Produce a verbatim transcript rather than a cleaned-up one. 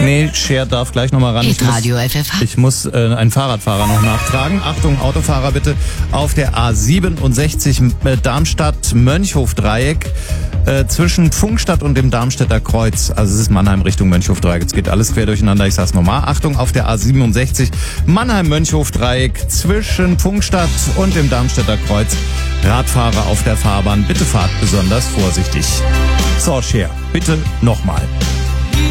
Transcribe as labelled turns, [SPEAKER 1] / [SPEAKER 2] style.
[SPEAKER 1] Nee, Cher darf gleich nochmal ran. Ich muss,
[SPEAKER 2] Radio F F H.
[SPEAKER 1] ich muss äh, einen Fahrradfahrer noch nachtragen. Achtung, Autofahrer bitte. Auf der A siebenundsechzig äh, Darmstadt-Mönchhof-Dreieck äh, zwischen Pfungstadt und dem Darmstädter Kreuz. Also es ist Mannheim Richtung Mönchhof-Dreieck. Jetzt geht alles quer durcheinander. Ich sag's nochmal. Achtung, auf der A siebenundsechzig Mannheim-Mönchhof-Dreieck zwischen Pfungstadt und dem Darmstädter Kreuz. Radfahrer auf der Fahrbahn, bitte fahrt besonders vorsichtig. So, Cher, bitte nochmal.